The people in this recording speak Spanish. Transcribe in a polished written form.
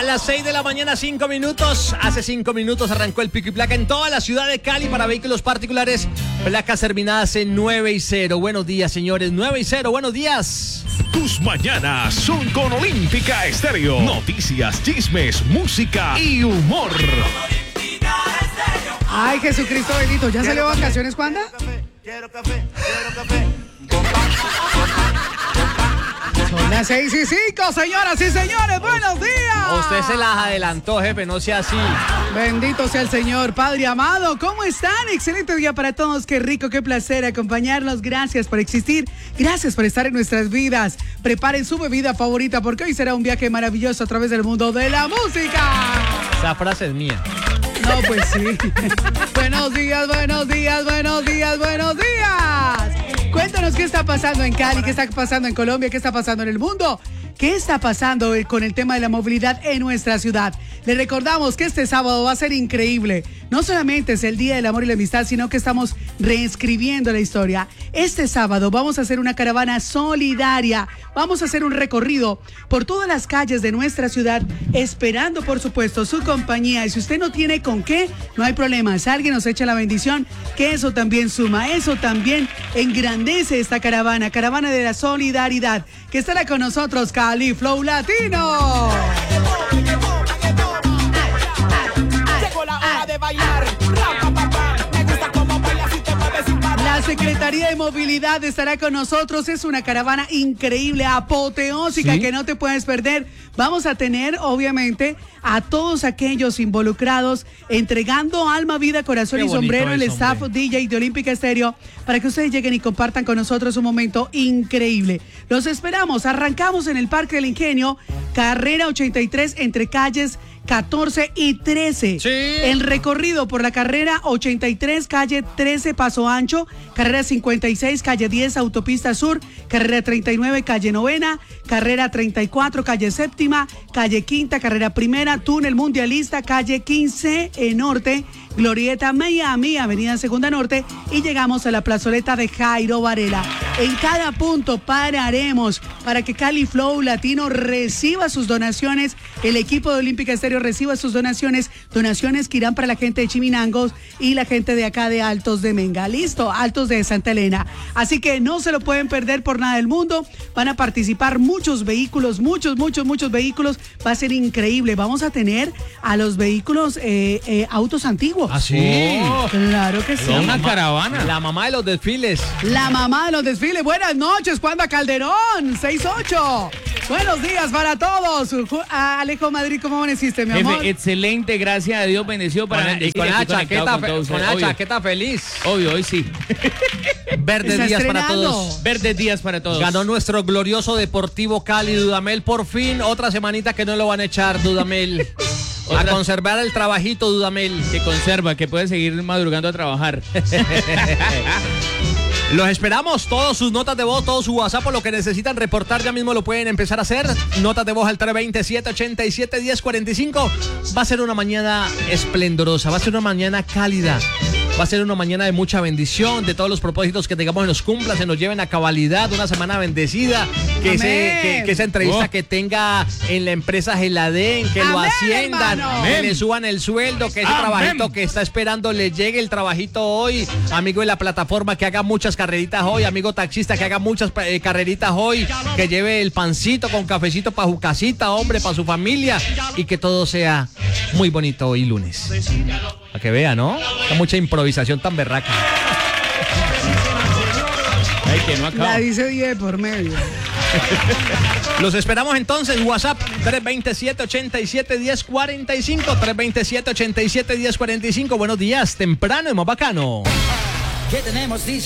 A las 6 de la mañana, 5 minutos. Hace 5 minutos arrancó el pico y placa en toda la ciudad de Cali para vehículos particulares. Placas terminadas en 9 y 0. Buenos días, señores. 9 y 0. Buenos días. Tus mañanas son con Olímpica Estéreo. Noticias, chismes, música y humor. Ay, Jesucristo bendito. ¿Ya salió de vacaciones cuándo? Quiero café, quiero café. Son las 6:05, señoras y señores. Buenos días. Usted se las adelantó, jefe. No sea así. Bendito sea el Señor, Padre amado. ¿Cómo están? Excelente día para todos. Qué rico, qué placer acompañarnos. Gracias por existir. Gracias por estar en nuestras vidas. Preparen su bebida favorita porque hoy será un viaje maravilloso a través del mundo de la música. Esa frase es mía. No, pues sí. Buenos días, buenos días, buenos días, buenos días. Cuéntanos qué está pasando en Cali, qué está pasando en Colombia, qué está pasando en el mundo. ¿Qué está pasando con el tema de la movilidad en nuestra ciudad? Les recordamos que este sábado va a ser increíble. No solamente es el Día del Amor y la Amistad, sino que estamos reescribiendo la historia. Este sábado vamos a hacer una caravana solidaria. Vamos a hacer un recorrido por todas las calles de nuestra ciudad, esperando, por supuesto, su compañía. Y si usted no tiene con qué, no hay problema. Si alguien nos echa la bendición, que eso también suma, eso también engrandece esta caravana de la solidaridad, que estará con nosotros Cali Flow Latino. Llegó la hora de bailar. Me gusta cómo bailas y te mueves sin parar. La Secretaría de Movilidad estará con nosotros. Es una caravana increíble, apoteósica, ¿sí?, que no te puedes perder. Vamos a tener, obviamente, a todos aquellos involucrados entregando alma, vida, corazón y sombrero, el staff DJ de Olímpica Estéreo, para que ustedes lleguen y compartan con nosotros un momento increíble. Los esperamos. Arrancamos en el Parque del Ingenio, carrera 83, entre calles 14 y 13. Sí. El recorrido por la carrera 83, calle 13, Paso Ancho, carrera 56, calle 10, Autopista Sur, carrera 39, calle Novena, carrera 34, calle Séptima, calle Quinta, carrera Primera, Túnel Mundialista, calle 15 Norte, Glorieta Miami, avenida Segunda Norte, y llegamos a la plazoleta de Jairo Varela. En cada punto pararemos para que Cali Flow Latino reciba sus donaciones, el equipo de Olímpica Estéreo reciba sus donaciones que irán para la gente de Chiminangos y la gente de acá de Altos de Menga. Listo, Altos de Santa Elena. Así que no se lo pueden perder por nada del mundo. Van a participar muchos vehículos, muchos vehículos. Va a ser increíble. Vamos a tener a los vehículos autos antiguos. ¿Ah, sí? Oh, claro que sí. Una caravana. La mamá de los desfiles. La mamá de los desfiles. Buenas noches, Juanda Calderón, 6-8. Buenos días para todos. Alejo Madrid, ¿cómo amaneciste, mi amor? Jefe, excelente, gracias a Dios, bendecido para y con la chaqueta feliz. Obvio, hoy sí. Verdes días para todos. Verdes días para todos. Ganó nuestro glorioso Deportivo Cali, Dudamel. Por fin, otra semanita que no lo van a echar, Dudamel. A conservar el trabajito, Dudamel. Que conserva, que puede seguir madrugando a trabajar. Los esperamos, todos sus notas de voz, todo su WhatsApp, por lo que necesitan reportar, ya mismo lo pueden empezar a hacer. Notas de voz al 327-87-1045. Va a ser una mañana esplendorosa, va a ser una mañana cálida. Va a ser una mañana de mucha bendición, de todos los propósitos que tengamos en los cumplas, se nos lleven a cabalidad, una semana bendecida, que esa entrevista que tenga en la empresa Geladen, que lo asciendan, que le suban el sueldo, que ese trabajito que está esperando le llegue el trabajito hoy, amigo de la plataforma, que haga muchas carreritas hoy, amigo taxista, que haga muchas carreritas hoy, que lleve el pancito con cafecito para su casita, hombre, para su familia, y que todo sea muy bonito hoy lunes. Para que vea, ¿no? Hay mucha improvisación tan berraca. Ay, que no acaba. La dice 10 por medio. Los esperamos entonces, WhatsApp 327-87-1045, 327-87-1045. Buenos días, temprano y más bacano. ¿Qué tenemos, DJ?